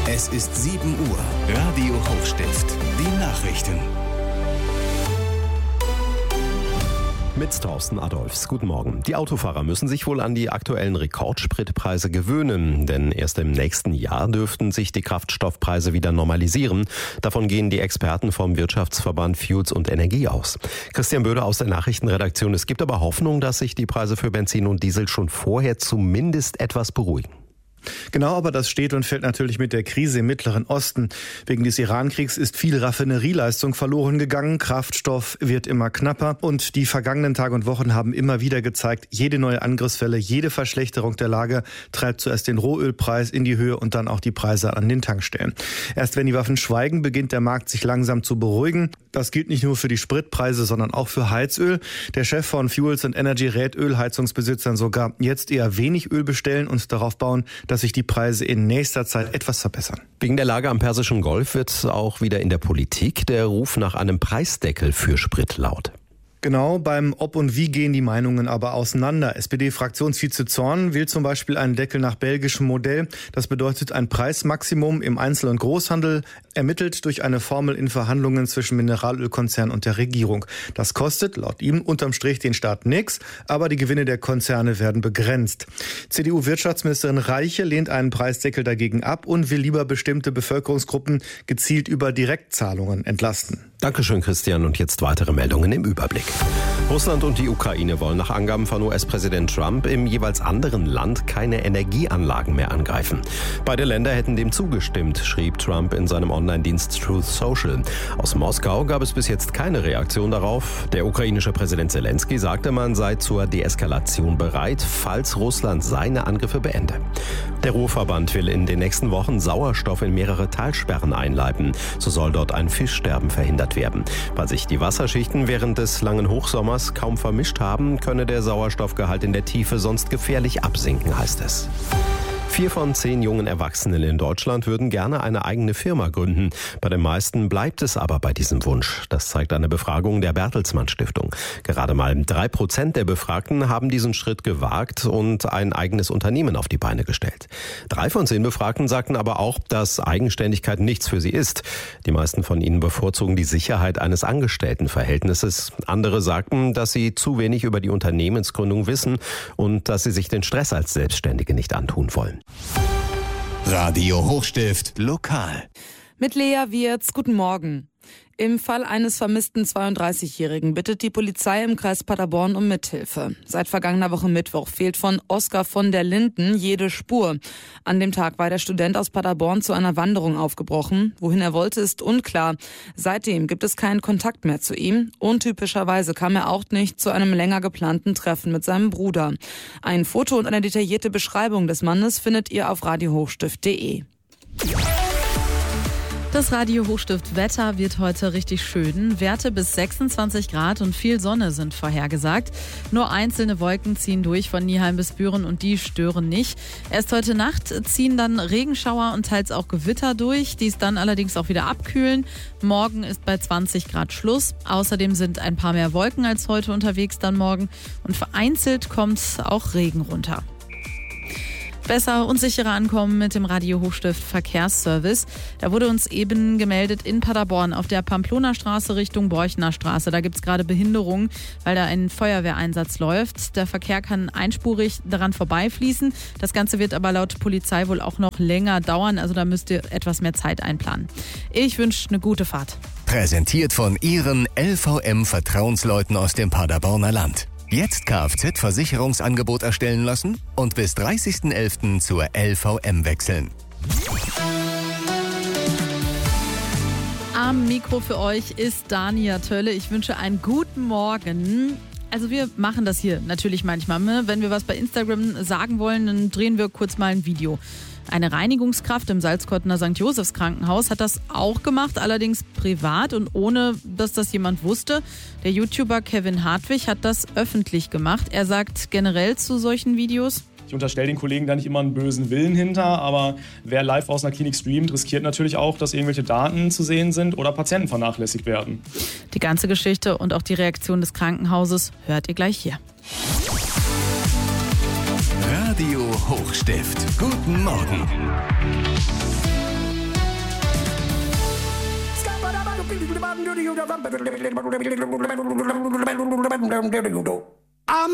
Es ist 7 Uhr. Radio Hochstift. Die Nachrichten. Mit Thorsten Adolfs. Guten Morgen. Die Autofahrer müssen sich wohl an die aktuellen Rekordspritpreise gewöhnen, denn erst im nächsten Jahr dürften sich die Kraftstoffpreise wieder normalisieren. Davon gehen die Experten vom Wirtschaftsverband Fuels und Energie aus. Christian Böde aus der Nachrichtenredaktion. Es gibt aber Hoffnung, dass sich die Preise für Benzin und Diesel schon vorher zumindest etwas beruhigen. Genau, aber das steht und fällt natürlich mit der Krise im Mittleren Osten. Wegen des Irankriegs ist viel Raffinerieleistung verloren gegangen. Kraftstoff wird immer knapper. Und die vergangenen Tage und Wochen haben immer wieder gezeigt, jede neue Angriffswelle, jede Verschlechterung der Lage treibt zuerst den Rohölpreis in die Höhe und dann auch die Preise an den Tankstellen. Erst wenn die Waffen schweigen, beginnt der Markt sich langsam zu beruhigen. Das gilt nicht nur für die Spritpreise, sondern auch für Heizöl. Der Chef von Fuels and Energy rät Ölheizungsbesitzern sogar, jetzt eher wenig Öl bestellen und darauf bauen, dass sich die Preise in nächster Zeit etwas verbessern. Wegen der Lage am Persischen Golf wird auch wieder in der Politik der Ruf nach einem Preisdeckel für Sprit laut. Genau, beim Ob und Wie gehen die Meinungen aber auseinander. SPD-Fraktionsvize Zorn will zum Beispiel einen Deckel nach belgischem Modell. Das bedeutet ein Preismaximum im Einzel- und Großhandel, ermittelt durch eine Formel in Verhandlungen zwischen Mineralölkonzern und der Regierung. Das kostet laut ihm unterm Strich den Staat nichts, aber die Gewinne der Konzerne werden begrenzt. CDU-Wirtschaftsministerin Reiche lehnt einen Preisdeckel dagegen ab und will lieber bestimmte Bevölkerungsgruppen gezielt über Direktzahlungen entlasten. Dankeschön, Christian. Und jetzt weitere Meldungen im Überblick. Russland und die Ukraine wollen nach Angaben von US-Präsident Trump im jeweils anderen Land keine Energieanlagen mehr angreifen. Beide Länder hätten dem zugestimmt, schrieb Trump in seinem Online-Dienst Truth Social. Aus Moskau gab es bis jetzt keine Reaktion darauf. Der ukrainische Präsident Zelensky sagte, man sei zur Deeskalation bereit, falls Russland seine Angriffe beende. Der Ruhrverband will in den nächsten Wochen Sauerstoff in mehrere Talsperren einleiten. So soll dort ein Fischsterben verhindert werden. Weil sich die Wasserschichten während des langen Hochsommers kaum vermischt haben, könne der Sauerstoffgehalt in der Tiefe sonst gefährlich absinken, heißt es. 4 von 10 jungen Erwachsenen in Deutschland würden gerne eine eigene Firma gründen. Bei den meisten bleibt es aber bei diesem Wunsch. Das zeigt eine Befragung der Bertelsmann Stiftung. Gerade mal 3% der Befragten haben diesen Schritt gewagt und ein eigenes Unternehmen auf die Beine gestellt. 3 von 10 Befragten sagten aber auch, dass Eigenständigkeit nichts für sie ist. Die meisten von ihnen bevorzugen die Sicherheit eines Angestelltenverhältnisses. Andere sagten, dass sie zu wenig über die Unternehmensgründung wissen und dass sie sich den Stress als Selbstständige nicht antun wollen. Radio Hochstift lokal. Mit Lea Wirz, guten Morgen. Im Fall eines vermissten 32-Jährigen bittet die Polizei im Kreis Paderborn um Mithilfe. Seit vergangener Woche Mittwoch fehlt von Oskar von der Linden jede Spur. An dem Tag war der Student aus Paderborn zu einer Wanderung aufgebrochen. Wohin er wollte, ist unklar. Seitdem gibt es keinen Kontakt mehr zu ihm. Untypischerweise kam er auch nicht zu einem länger geplanten Treffen mit seinem Bruder. Ein Foto und eine detaillierte Beschreibung des Mannes findet ihr auf radiohochstift.de. Das Radio Hochstift Wetter wird heute richtig schön. Werte bis 26 Grad und viel Sonne sind vorhergesagt. Nur einzelne Wolken ziehen durch von Nieheim bis Büren und die stören nicht. Erst heute Nacht ziehen dann Regenschauer und teils auch Gewitter durch, die es dann allerdings auch wieder abkühlen. Morgen ist bei 20 Grad Schluss. Außerdem sind ein paar mehr Wolken als heute unterwegs dann morgen und vereinzelt kommt auch Regen runter. Besser und sicherer ankommen mit dem Radio Hochstift Verkehrsservice. Da wurde uns eben gemeldet in Paderborn auf der Pamplona-Straße Richtung Borchner Straße. Da gibt es gerade Behinderungen, weil da ein Feuerwehreinsatz läuft. Der Verkehr kann einspurig daran vorbeifließen. Das Ganze wird aber laut Polizei wohl auch noch länger dauern. Also da müsst ihr etwas mehr Zeit einplanen. Ich wünsche eine gute Fahrt. Präsentiert von Ihren LVM-Vertrauensleuten aus dem Paderborner Land. Jetzt Kfz-Versicherungsangebot erstellen lassen und bis 30.11. zur LVM wechseln. Am Mikro für euch ist Dania Tölle. Ich wünsche einen guten Morgen. Also wir machen das hier natürlich manchmal. Wenn wir was bei Instagram sagen wollen, dann drehen wir kurz mal ein Video. Eine Reinigungskraft im Salzkottner St. Josephs Krankenhaus hat das auch gemacht, allerdings privat und ohne, dass das jemand wusste. Der YouTuber Kevin Hartwig hat das öffentlich gemacht. Er sagt generell zu solchen Videos: Ich unterstelle den Kollegen da nicht immer einen bösen Willen hinter, aber wer live aus einer Klinik streamt, riskiert natürlich auch, dass irgendwelche Daten zu sehen sind oder Patienten vernachlässigt werden. Die ganze Geschichte und auch die Reaktion des Krankenhauses hört ihr gleich hier. Radio Hochstift. Guten Morgen.